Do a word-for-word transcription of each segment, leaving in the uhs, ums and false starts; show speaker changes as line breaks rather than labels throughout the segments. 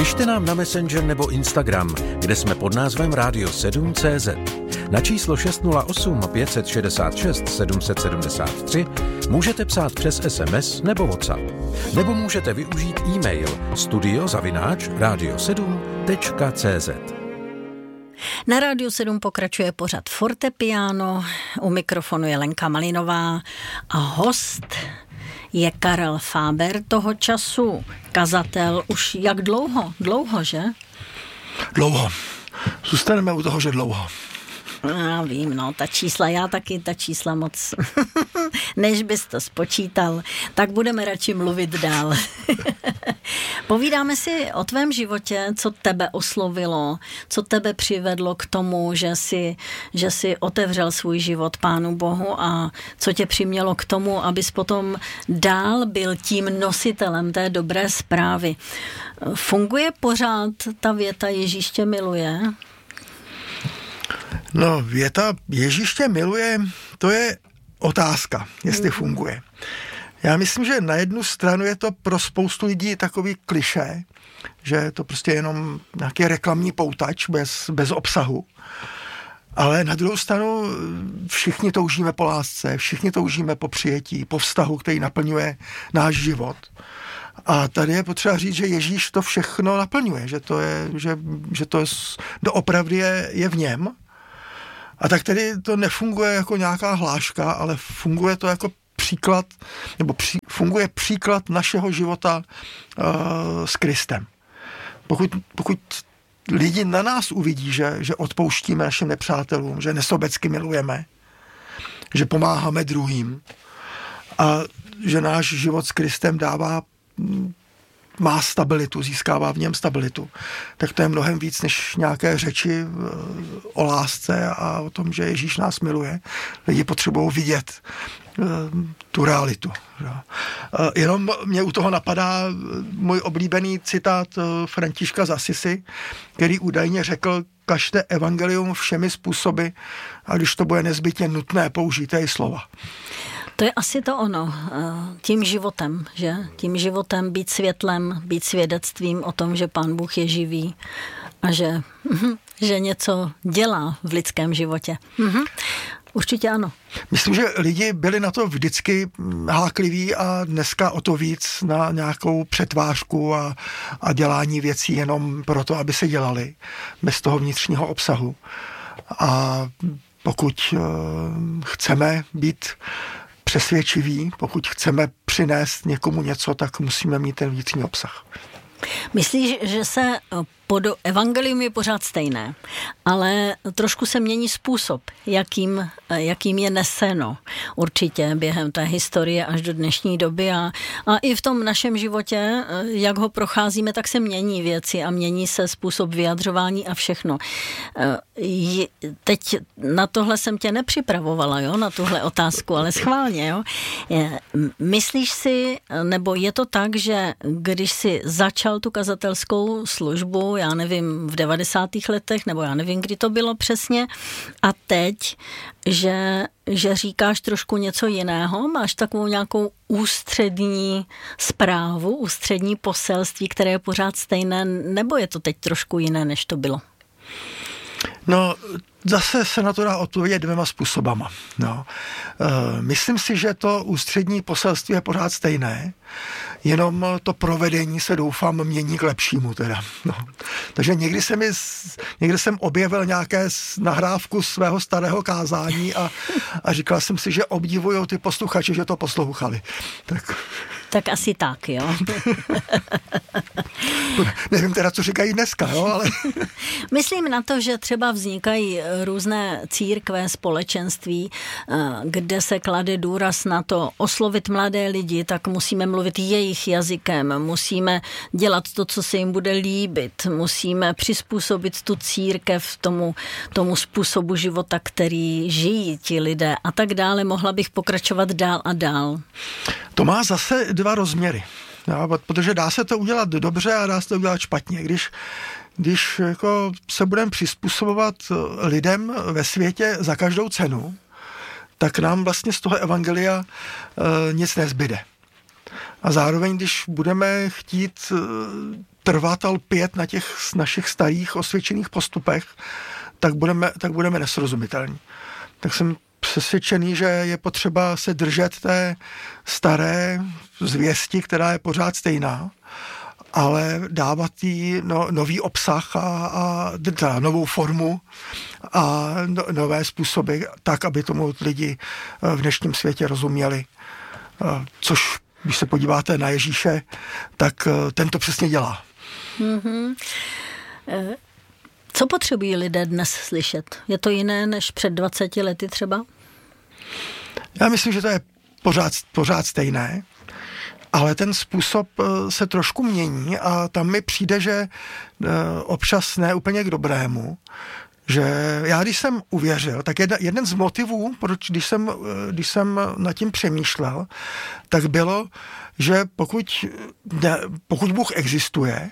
Pište nám na Messenger nebo Instagram, kde jsme pod názvem Radio sedm tečka cé zet. Na číslo šest nula osm pět šest šest sedm sedm tři můžete psát přes es em es nebo WhatsApp. Nebo můžete využít e-mail studio zavináč radio sedm tečka cé zet.
Na Rádiu sedm pokračuje pořad Fortepiano, u mikrofonu je Lenka Malinová a host je Karel Fáber, toho času kazatel už jak dlouho? Dlouho, že?
Dlouho. Zůstaneme u toho, že dlouho.
Já vím, no, ta čísla, já taky ta čísla moc, než bys to spočítal, tak budeme radši mluvit dál. Povídáme si o tvém životě, co tebe oslovilo, co tebe přivedlo k tomu, že jsi, že jsi otevřel svůj život Pánu Bohu a co tě přimělo k tomu, abys potom dál byl tím nositelem té dobré zprávy. Funguje pořád ta věta Ježíš tě miluje?
No, věta Ježíš tě miluje, to je otázka, jestli funguje. Já myslím, že na jednu stranu je to pro spoustu lidí takový klišé, že je to prostě jenom nějaký reklamní poutač bez, bez obsahu. Ale na druhou stranu všichni toužíme po lásce, všichni toužíme po přijetí, po vztahu, který naplňuje náš život. A tady je potřeba říct, že Ježíš to všechno naplňuje, že to je, že, že to je, doopravdy je, je v něm. A tak tedy to nefunguje jako nějaká hláška, ale funguje to jako příklad, nebo pří, funguje příklad našeho života uh, s Kristem. Pokud, pokud lidi na nás uvidí, že, že odpouštíme našim nepřátelům, že nesobecky milujeme, že pomáháme druhým a že náš život s Kristem dává, má stabilitu, získává v něm stabilitu, tak to je mnohem víc než nějaké řeči o lásce a o tom, že Ježíš nás miluje. Lidi potřebují vidět tu realitu. Jenom mě u toho napadá můj oblíbený citát Františka z Asisi, který údajně řekl: kažte evangelium všemi způsoby a když to bude nezbytně nutné, použijte i slova.
To je asi to ono, tím životem, že? Tím životem být světlem, být svědectvím o tom, že Pán Bůh je živý a že, že něco dělá v lidském životě. Mhm. Určitě ano.
Myslím, že lidi byli na to vždycky hákliví a dneska o to víc na nějakou přetvářku a, a dělání věcí jenom proto, aby se dělali, bez toho vnitřního obsahu. A pokud uh, chceme být přesvědčiví, pokud chceme přinést někomu něco, tak musíme mít ten vnitřní obsah.
Myslíš, že se pod evangelium je pořád stejné, ale trošku se mění způsob, jakým, jakým je neseno určitě během té historie až do dnešní doby a, a i v tom našem životě, jak ho procházíme, tak se mění věci a mění se způsob vyjadřování a všechno. Teď na tohle jsem tě nepřipravovala, jo, na tuhle otázku, ale schválně, jo. Myslíš si, nebo je to tak, že když si začal tu kazatelskou službu, já nevím, v devadesátých letech, nebo já nevím, kdy to bylo přesně, a teď, že, že říkáš trošku něco jiného, máš takovou nějakou ústřední zprávu, ústřední poselství, které je pořád stejné, nebo je to teď trošku jiné, než to bylo?
No, zase se na to dá odpovědět dvěma způsobama. No. E, myslím si, že to ústřední poselství je pořád stejné, jenom to provedení se doufám mění k lepšímu teda. No. Takže někdy jsem, mi, někdy jsem objevil nějaké nahrávku svého starého kázání a, a říkal jsem si, že obdivují ty posluchači, že to poslouchali. Tak...
Tak asi tak, jo.
Nevím teda, co říkají dneska, jo, ale...
Myslím na to, že třeba vznikají různé církve, společenství, kde se klade důraz na to oslovit mladé lidi, tak musíme mluvit jejich jazykem, musíme dělat to, co se jim bude líbit, musíme přizpůsobit tu církev tomu, tomu způsobu života, který žijí ti lidé a tak dále. Mohla bych pokračovat dál a dál.
To má zase dva rozměry, jo, protože dá se to udělat dobře a dá se to udělat špatně. Když, když jako se budeme přizpůsobovat lidem ve světě za každou cenu, tak nám vlastně z toho evangelia e, nic nezbyde. A zároveň, když budeme chtít trvat a lpět na těch našich starých osvědčených postupech, tak budeme, tak budeme nesrozumitelní. Tak jsem přesvědčený, že je potřeba se držet té staré zvěsti, která je pořád stejná, ale dávat jí no, nový obsah a, a teda, novou formu a no, nové způsoby, tak, aby tomu lidi v dnešním světě rozuměli. Což, když se podíváte na Ježíše, tak ten to přesně dělá.
Mm-hmm. Co potřebují lidé dnes slyšet? Je to jiné než před dvaceti lety třeba?
Já myslím, že to je pořád, pořád stejné, ale ten způsob se trošku mění a tam mi přijde, že občas ne úplně k dobrému, že já, když jsem uvěřil, tak jedna, jeden z motivů, proč, když jsem, když jsem nad tím přemýšlel, tak bylo, že pokud, ne, pokud Bůh existuje,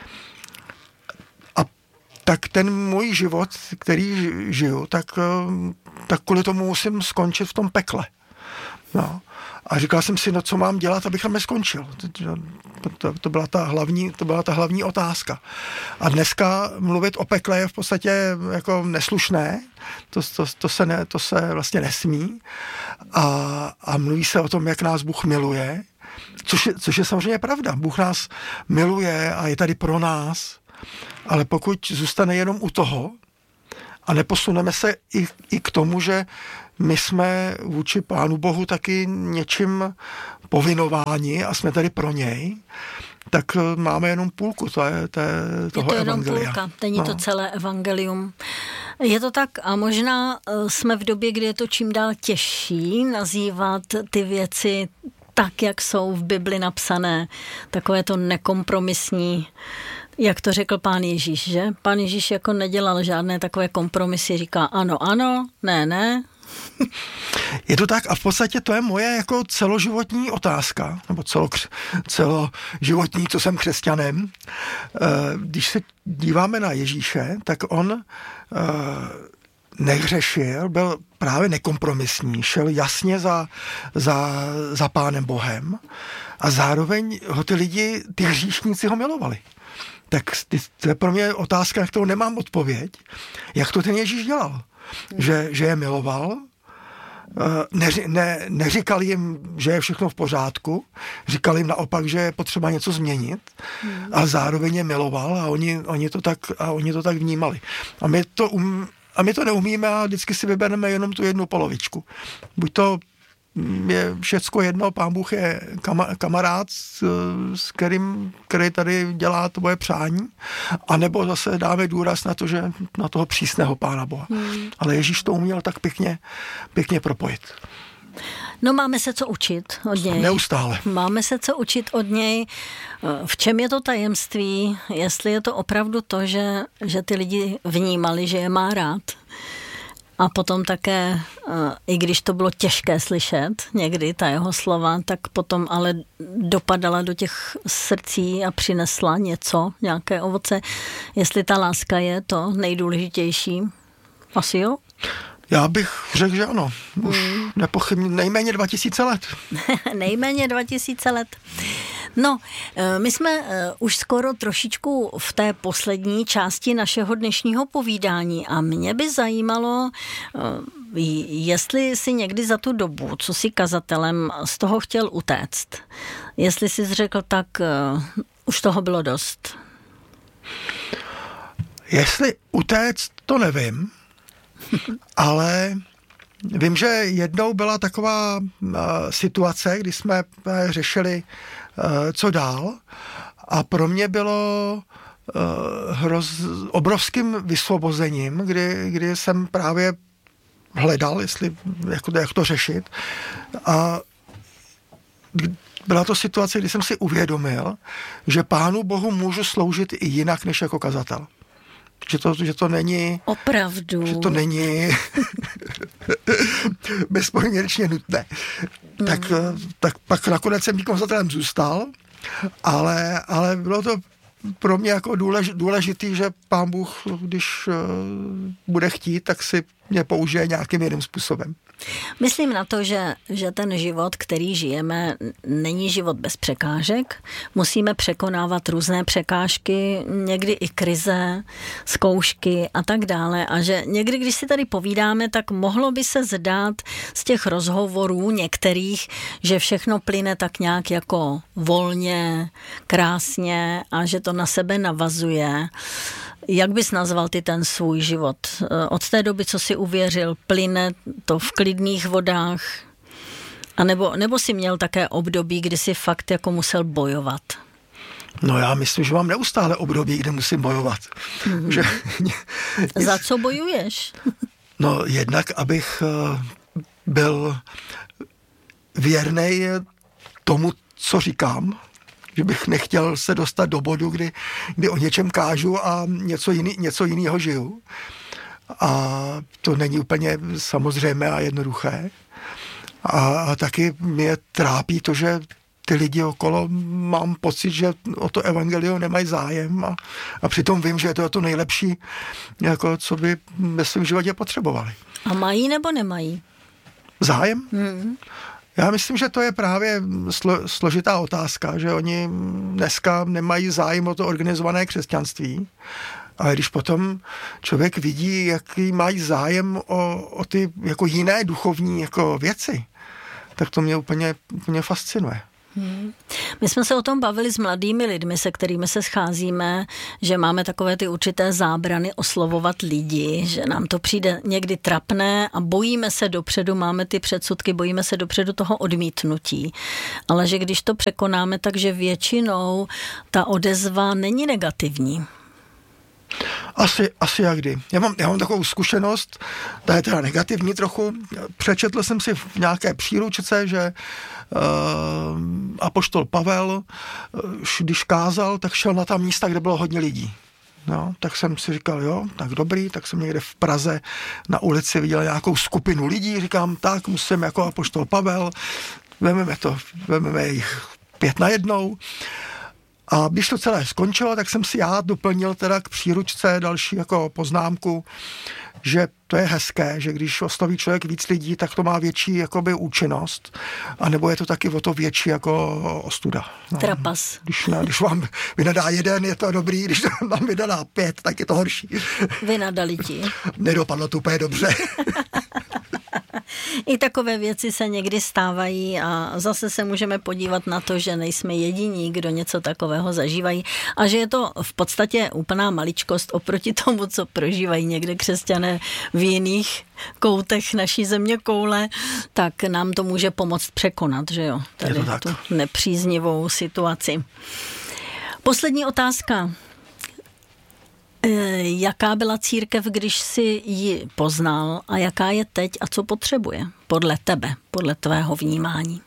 a tak ten můj život, který žiju, tak, tak kvůli tomu musím skončit v tom pekle. No. A říkal jsem si, no co mám dělat, abych tam neskončil. To, to, to, byla ta hlavní, to byla ta hlavní otázka. A dneska mluvit o pekle je v podstatě jako neslušné, to, to, to, se, ne, to se vlastně nesmí. A, a mluví se o tom, jak nás Bůh miluje, což je, což je samozřejmě pravda. Bůh nás miluje a je tady pro nás, ale pokud zůstane jenom u toho a neposuneme se i, i k tomu, že my jsme vůči Pánu Bohu taky něčím povinováni a jsme tady pro něj, tak máme jenom půlku to je, to je toho
je to jenom
evangelia.
Půlka, není
no.
to celé evangelium. Je to tak a možná jsme v době, kdy je to čím dál těžší nazývat ty věci tak, jak jsou v Bibli napsané. Takové to nekompromisní, jak to řekl pán Ježíš, že? Pán Ježíš jako nedělal žádné takové kompromisy, říká ano, ano, ne, ne.
Je to tak a v podstatě to je moje jako celoživotní otázka, nebo celo, celoživotní, co jsem křesťanem. Když se díváme na Ježíše, tak on nehřešil, byl právě nekompromisní, šel jasně za, za, za Pánem Bohem a zároveň ho ty lidi, ty hříšníci ho milovali. Tak to je pro mě otázka, na kterou nemám odpověď. Jak to ten Ježíš dělal? Že, že je miloval, neři, ne, neříkal jim, že je všechno v pořádku, říkal jim naopak, že je potřeba něco změnit, hmm. a zároveň je miloval a oni, oni, to, tak, a oni to tak vnímali. A my to, um, a my to neumíme a vždycky si vybereme jenom tu jednu polovičku. Buď to je všecko jedno, Pán Bůh je kamarád, s, s kterým, který tady dělá tvoje přání, anebo zase dáme důraz na to, že na toho přísného Pána Boha. Hmm. Ale Ježíš to uměl tak pěkně, pěkně propojit.
No máme se co učit od něj.
Neustále.
Máme se co učit od něj. V čem je to tajemství? Jestli je to opravdu to, že, že ty lidi vnímali, že je má rád. A potom také, i když to bylo těžké slyšet někdy, ta jeho slova, tak potom ale dopadala do těch srdcí a přinesla něco, nějaké ovoce. Jestli ta láska je to nejdůležitější, asi jo?
Já bych řekl, že ano. Už hmm. nepochybně nejméně dva tisíce let.
nejméně dva tisíce let. No, my jsme už skoro trošičku v té poslední části našeho dnešního povídání a mě by zajímalo, jestli si někdy za tu dobu, co si kazatelem, z toho chtěl utéct. Jestli jsi řekl, tak už toho bylo dost.
Jestli utéct, to nevím, ale vím, že jednou byla taková uh, situace, kdy jsme uh, řešili, uh, co dál, a pro mě bylo uh, hroz, obrovským vysvobozením, kdy, kdy jsem právě hledal, jestli, jak, jak to řešit, a byla to situace, kdy jsem si uvědomil, že Pánu Bohu můžu sloužit i jinak, než jako kazatel. Že to, že to není...
Opravdu. Že
to není bezpodmínečně nutné. Mm. Tak, tak pak nakonec jsem tím kazatelem zůstal, ale, ale bylo to pro mě jako důlež, důležitý, že Pán Bůh, když uh, bude chtít, tak si mě použije nějakým jiným způsobem.
Myslím na to, že, že ten život, který žijeme, není život bez překážek. Musíme překonávat různé překážky, někdy i krize, zkoušky a tak dále. A že někdy, když si tady povídáme, tak mohlo by se zdát z těch rozhovorů některých, že všechno plyne tak nějak jako volně, krásně a že to na sebe navazuje. Jak bys nazval ty ten svůj život? Od té doby, co jsi uvěřil, plyne to v klidných vodách? A nebo, nebo jsi měl také období, kdy jsi fakt jako musel bojovat?
No já myslím, že mám neustále období, kde musím bojovat. Mm-hmm. Že...
Za co bojuješ?
No jednak, abych byl věrnej tomu, co říkám, že bych nechtěl se dostat do bodu, kdy, kdy o něčem kážu a něco, jiný, něco jiného žiju. A to není úplně samozřejmé a jednoduché. A, a taky mě trápí to, že ty lidi okolo, mám pocit, že o to evangelium nemají zájem a, a přitom vím, že je to to nejlepší, jako co by ve svém životě potřebovali.
A mají nebo nemají?
Zájem?
Hmm.
Já myslím, že to je právě slo, složitá otázka, že oni dneska nemají zájem o to organizované křesťanství, ale když potom člověk vidí, jaký mají zájem o, o ty jako jiné duchovní jako věci, tak to mě úplně, úplně fascinuje.
Hmm. My jsme se o tom bavili s mladými lidmi, se kterými se scházíme, že máme takové ty určité zábrany oslovovat lidi, že nám to přijde někdy trapné a bojíme se dopředu, máme ty předsudky, bojíme se dopředu toho odmítnutí. Ale že když to překonáme, takže většinou ta odezva není negativní.
Asi, asi jak kdy. Já mám, já mám takovou zkušenost, ta je teda negativní trochu. Přečetl jsem si v nějaké příručce, že uh, apoštol Pavel, když kázal, tak šel na ta místa, kde bylo hodně lidí. No, tak jsem si říkal, jo, tak dobrý, tak jsem někde v Praze na ulici viděl nějakou skupinu lidí, říkám, tak musím jako apoštol Pavel, vememe to, vememe jich pět na jednou. A když to celé skončilo, tak jsem si já doplnil teda k příručce další jako poznámku, že to je hezké, že když osloví člověk víc lidí, tak to má větší jakoby účinnost, anebo je to taky o to větší jako ostuda. No.
Trapas.
Když, ne, když vám vynadá jeden, je to dobrý, když vám vynadá pět, tak je to horší.
Vynadali ti.
Nedopadlo to úplně dobře.
I takové věci se někdy stávají a zase se můžeme podívat na to, že nejsme jediní, kdo něco takového zažívají a že je to v podstatě úplná maličkost oproti tomu, co prožívají někde křesťané v jiných koutech naší země koule, tak nám to může pomoct překonat, že jo, tady tu nepříznivou situaci. Poslední otázka. Jaká byla církev, když jsi ji poznal a jaká je teď a co potřebuje podle tebe, podle tvého vnímání?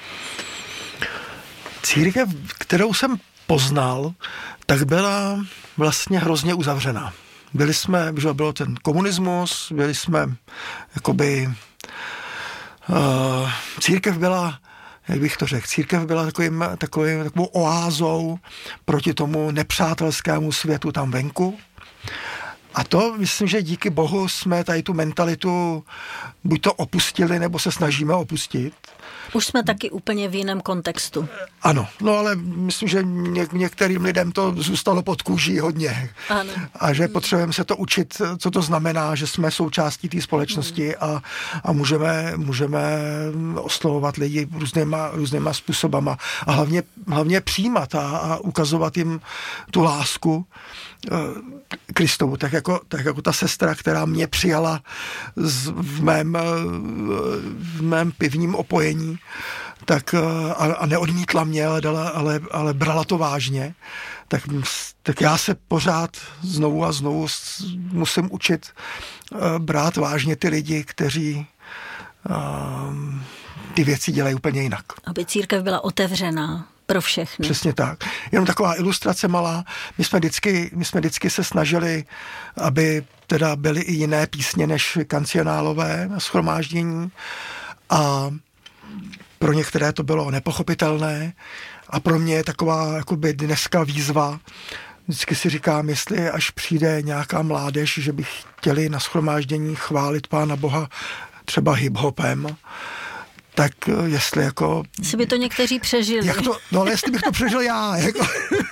Církev, kterou jsem poznal, tak byla vlastně hrozně uzavřená. Byli jsme, že bylo ten komunismus, byli jsme jakoby uh, církev byla, jak bych to řekl, církev byla takovým, takovým, takovou oázou proti tomu nepřátelskému světu tam venku. A to myslím, že díky Bohu jsme tady tu mentalitu buď to opustili, nebo se snažíme opustit.
Už jsme taky úplně v jiném kontextu.
Ano, no ale myslím, že něk- některým lidem to zůstalo pod kůží hodně.
Ano.
A že potřebujeme se to učit, co to znamená, že jsme součástí té společnosti a, a můžeme, můžeme oslovovat lidi různýma, různýma způsobama a hlavně, hlavně přijímat a, a ukazovat jim tu lásku Kristovu, tak jako, tak jako ta sestra, která mě přijala z, v, mém, v mém pivním opojení, tak a, a neodmítla mě, ale, dala, ale, ale brala to vážně, tak, tak já se pořád znovu a znovu musím učit brát vážně ty lidi, kteří um, ty věci dělají úplně jinak.
Aby církev byla otevřená pro všechny.
Přesně tak. Jenom taková ilustrace malá. My jsme vždycky, my jsme vždycky se snažili, aby teda byly i jiné písně než kancionálové shromáždění a pro některé to bylo nepochopitelné a pro mě je taková jakoby dneska výzva vždycky si říkám, jestli až přijde nějaká mládež, že by chtěli na shromáždění chválit Pána Boha třeba hip-hopem, tak jestli jako...
Jestli by to někteří přežili.
Jak to, no ale jestli bych to přežil já, jako...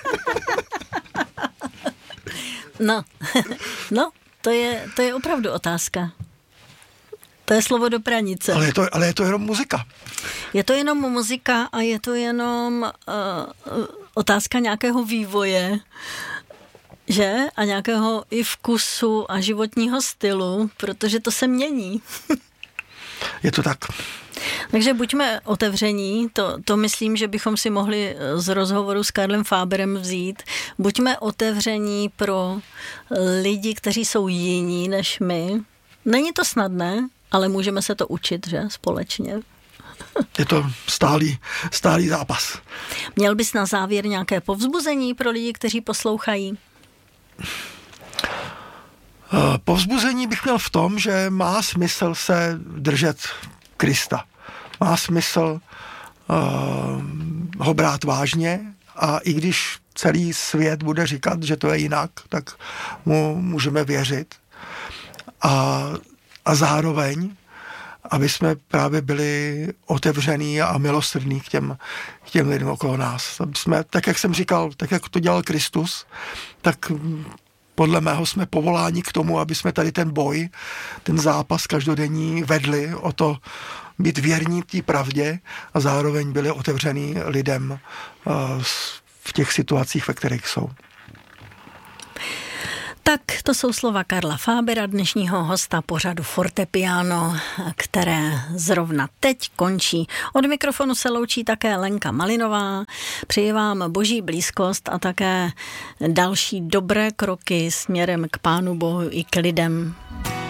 No, no, to je, to je opravdu otázka. To je slovo do pranice.
Ale je to, ale je to jenom muzika.
Je to jenom muzika a je to jenom uh, otázka nějakého vývoje, že? A nějakého i vkusu a životního stylu, protože to se mění.
Je to tak.
Takže buďme otevření, to, to myslím, že bychom si mohli z rozhovoru s Karlem Fáberem vzít. Buďme otevření pro lidi, kteří jsou jiní než my. Není to snadné, ale můžeme se to učit, že? Společně.
Je to stálý, stálý zápas.
Měl bys na závěr nějaké povzbuzení pro lidi, kteří poslouchají?
Povzbuzení bych měl v tom, že má smysl se držet Krista. Má smysl uh, ho brát vážně a i když celý svět bude říkat, že to je jinak, tak mu můžeme věřit. A, a zároveň, aby jsme právě byli otevření a milosrdní k těm, k těm lidem okolo nás. Aby jsme, tak jak jsem říkal, tak jak to dělal Kristus, tak podle mého jsme povoláni k tomu, aby jsme tady ten boj, ten zápas každodenní vedli o to být věrní té pravdě a zároveň byli otevřený lidem v těch situacích, ve kterých jsou.
Tak to jsou slova Karla Fábera, dnešního hosta pořadu Fortepiano, které zrovna teď končí. Od mikrofonu se loučí také Lenka Malinová. Přeji vám boží blízkost a také další dobré kroky směrem k Pánu Bohu i k lidem.